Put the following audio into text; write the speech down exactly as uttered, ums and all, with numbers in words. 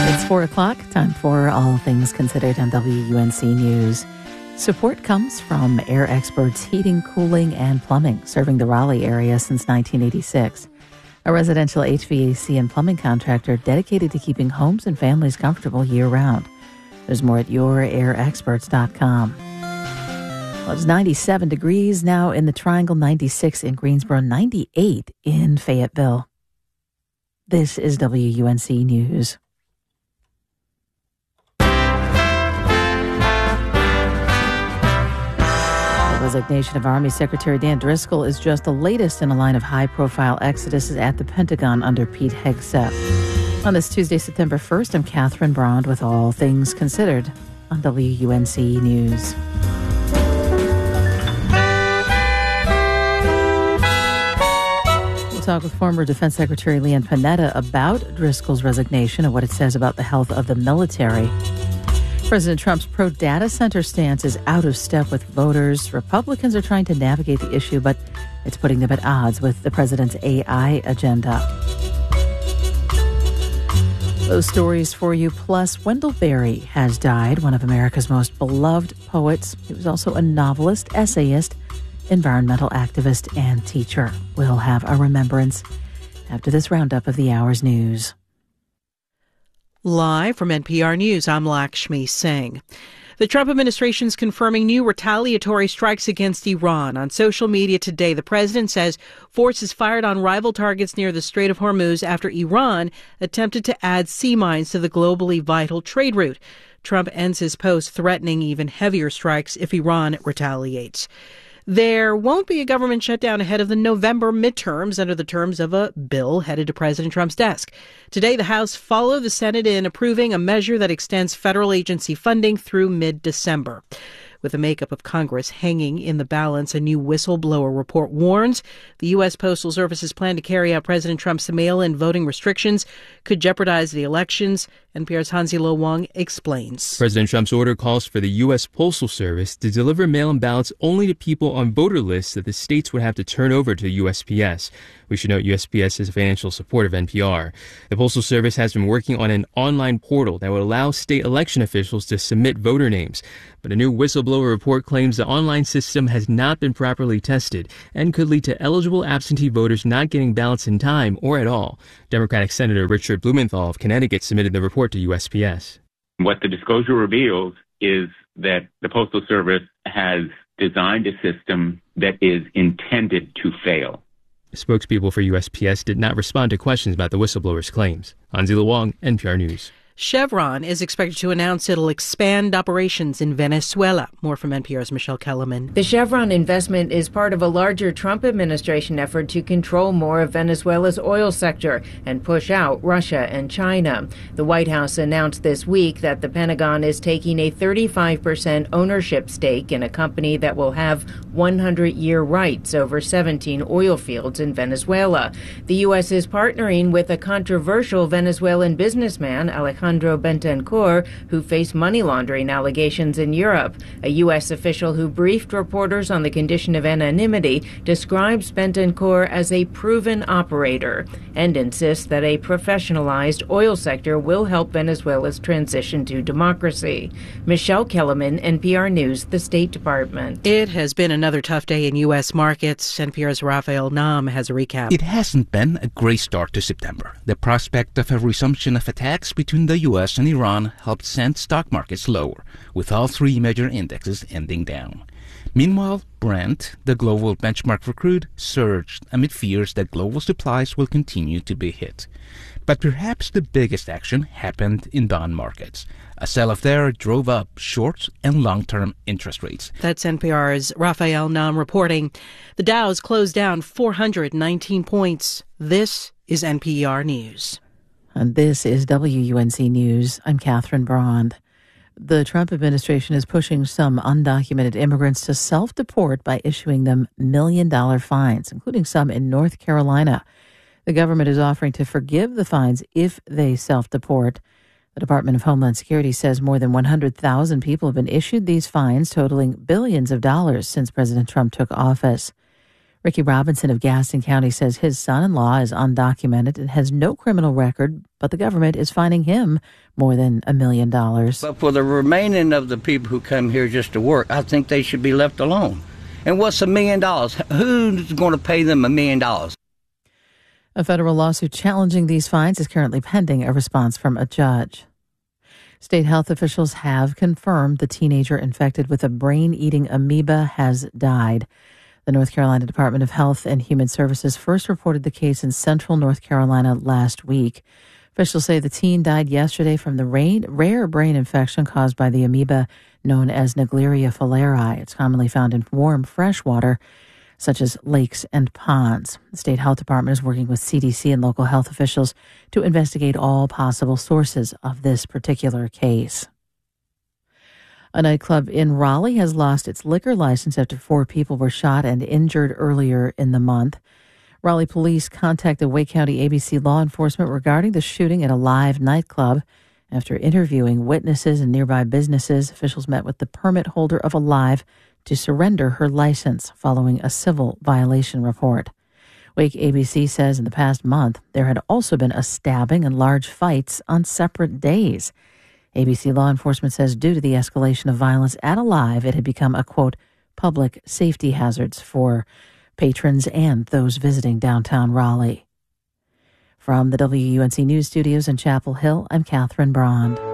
It's four o'clock, time for All Things Considered on W U N C News. Support comes from Air Experts Heating, Cooling, and Plumbing, serving the Raleigh area since nineteen eighty-six. A residential H V A C and plumbing contractor dedicated to keeping homes and families comfortable year-round. There's more at your air experts dot com. Well, it's ninety-seven degrees now in the Triangle, ninety-six in Greensboro, ninety-eight in Fayetteville. This is W U N C News. The resignation of Army Secretary Dan Driscoll is just the latest in a line of high-profile exoduses at the Pentagon under Pete Hegseth. On this Tuesday, September first, I'm Catherine Brond with All Things Considered on W U N C News. Talk with former Defense Secretary Leanne Panetta about Driscoll's resignation and what it says about the health of the military. President Trump's pro-data center stance is out of step with voters. Republicans are trying to navigate the issue, but it's putting them at odds with the president's A I agenda. Those stories for you. Plus, Wendell Berry has died, one of America's most beloved poets. He was also a novelist, essayist, environmental activist, and teacher. We'll have a remembrance after this roundup of the hour's news. Live from N P R News, I'm Lakshmi Singh. The Trump administration is confirming new retaliatory strikes against Iran. On social media today, the president says forces fired on rival targets near the Strait of Hormuz after Iran attempted to add sea mines to the globally vital trade route. Trump ends his post threatening even heavier strikes if Iran retaliates. There won't be a government shutdown ahead of the November midterms under the terms of a bill headed to President Trump's desk. Today, the House followed the Senate in approving a measure that extends federal agency funding through mid-December. With the makeup of Congress hanging in the balance, a new whistleblower report warns the U S. Postal Service's plan to carry out President Trump's mail-in voting restrictions could jeopardize the elections. N P R's Hansi Lo Wang explains. President Trump's order calls for the U S. Postal Service to deliver mail-in ballots only to people on voter lists that the states would have to turn over to U S P S. We should note U S P S is a financial support of N P R. The Postal Service has been working on an online portal that would allow state election officials to submit voter names. But a new whistleblower report claims the online system has not been properly tested and could lead to eligible absentee voters not getting ballots in time or at all. Democratic Senator Richard Blumenthal of Connecticut submitted the report to U S P S. What the disclosure reveals is that the Postal Service has designed a system that is intended to fail. Spokespeople for U S P S did not respond to questions about the whistleblower's claims. Hansi Lo Wang, N P R News. Chevron is expected to announce it'll expand operations in Venezuela. More from N P R's Michelle Kellerman. The Chevron investment is part of a larger Trump administration effort to control more of Venezuela's oil sector and push out Russia and China. The White House announced this week that the Pentagon is taking a thirty-five percent ownership stake in a company that will have one hundred year rights over seventeen oil fields in Venezuela. The U S is partnering with a controversial Venezuelan businessman, Alejandro Alejandro Bentancur, who faced money laundering allegations in Europe. A U S official who briefed reporters on the condition of anonymity describes Bentancur as a proven operator and insists that a professionalized oil sector will help Venezuela's transition to democracy. Michelle Kellerman, N P R News, the State Department. It has been another tough day in U S markets. N P R's Raphael Nam has a recap. It hasn't been a great start to September. The prospect of a resumption of attacks between the U S and Iran helped send stock markets lower, with all three major indexes ending down. Meanwhile, Brent, the global benchmark for crude, surged amid fears that global supplies will continue to be hit. But perhaps the biggest action happened in bond markets. A sell-off there drove up short and long-term interest rates. That's N P R's Raphael Nam reporting. The Dow's closed down four hundred nineteen points. This is N P R News. And this is W U N C News. I'm Catherine Brond. The Trump administration is pushing some undocumented immigrants to self-deport by issuing them million-dollar fines, including some in North Carolina. The government is offering to forgive the fines if they self-deport. The Department of Homeland Security says more than one hundred thousand people have been issued these fines, totaling billions of dollars since President Trump took office. Ricky Robinson of Gaston County says his son-in-law is undocumented and has no criminal record, but the government is fining him more than a million dollars. But for the remaining of the people who come here just to work, I think they should be left alone. And what's a million dollars? Who's going to pay them a million dollars? A federal lawsuit challenging these fines is currently pending a response from a judge. State health officials have confirmed the teenager infected with a brain-eating amoeba has died. The North Carolina Department of Health and Human Services first reported the case in central North Carolina last week. Officials say the teen died yesterday from the rain, rare brain infection caused by the amoeba known as Naegleria fowleri. It's commonly found in warm, fresh water, such as lakes and ponds. The State Health Department is working with C D C and local health officials to investigate all possible sources of this particular case. A nightclub in Raleigh has lost its liquor license after four people were shot and injured earlier in the month. Raleigh police contacted Wake County A B C law enforcement regarding the shooting at a live nightclub. After interviewing witnesses and nearby businesses, officials met with the permit holder of a live to surrender her license following a civil violation report. Wake A B C says in the past month, there had also been a stabbing and large fights on separate days. A B C law enforcement says due to the escalation of violence at a live, it had become a, quote, public safety hazards for patrons and those visiting downtown Raleigh. From the W U N C News Studios in Chapel Hill, I'm Catherine Brond.